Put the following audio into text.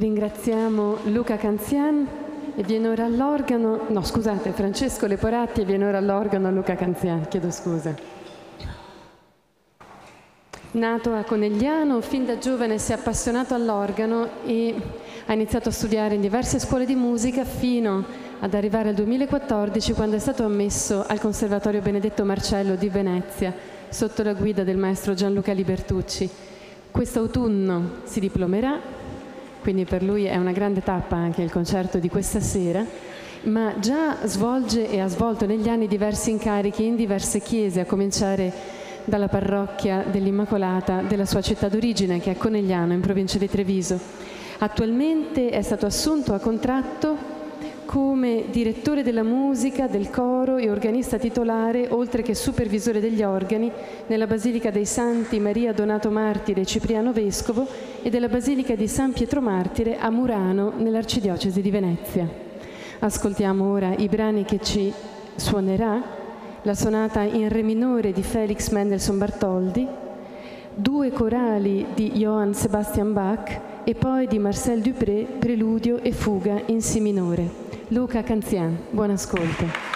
Ringraziamo Luca Canzian e viene ora all'organo, no scusate, Francesco Leporatti e viene ora all'organo Luca Canzian, chiedo scusa. Nato a Conegliano, fin da giovane si è appassionato all'organo e ha iniziato a studiare in diverse scuole di musica fino ad arrivare al 2014 quando è stato ammesso al Conservatorio Benedetto Marcello di Venezia sotto la guida del maestro Gianluca Libertucci. Quest'autunno si diplomerà, quindi per lui è una grande tappa anche il concerto di questa sera, ma già svolge e ha svolto negli anni diversi incarichi in diverse chiese, a cominciare dalla parrocchia dell'Immacolata della sua città d'origine, che è Conegliano, in provincia di Treviso. Attualmente è stato assunto a contratto come direttore della musica, del coro e organista titolare, oltre che supervisore degli organi, nella Basilica dei Santi Maria Donato Martire e Cipriano Vescovo e della Basilica di San Pietro Martire a Murano, nell'Arcidiocesi di Venezia. Ascoltiamo ora i brani che ci suonerà: la sonata in re minore di Felix Mendelssohn Bartholdy, due corali di Johann Sebastian Bach e poi di Marcel Dupré, preludio e fuga in si minore. Luca Canzian, buon ascolto.